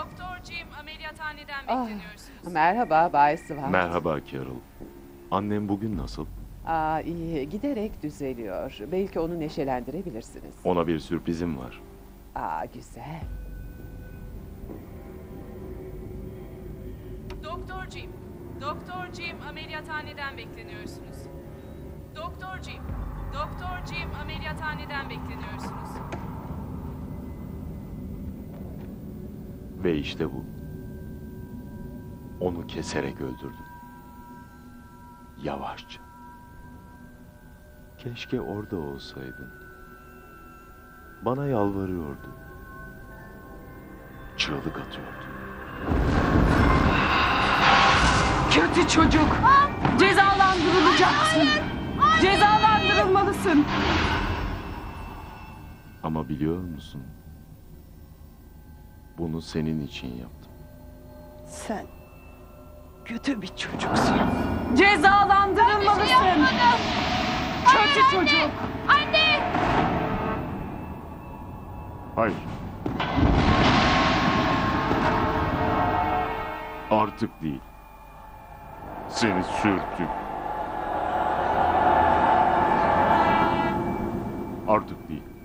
Doktor Jim ameliyathaneden Ah, bekleniyorsunuz. merhaba Bay Swan. Merhaba Carol. Annem bugün nasıl? İyi, giderek düzeliyor. Belki onu neşelendirebilirsiniz. Ona bir sürprizim var. Güzel. Doktor Jim. Doktor Jim ameliyathaneden bekleniyorsunuz. Doktor Jim. Doktor Jim ameliyathaneden bekleniyorsunuz. Ve işte bu. Onu keserek öldürdüm. Yavaşça. Keşke orada olsaydın. Bana yalvarıyordu. Çığlık atıyordu. Kötü çocuk. Cezalandırılacaksın. Cezalandırılmalısın. Ama biliyor musun? Bunu senin için yaptım. Sen kötü bir çocuksun. Cezalandırılmalısın. Kötü çocuk. Hayır. Artık değil. Seni sürttüm. Artık değil.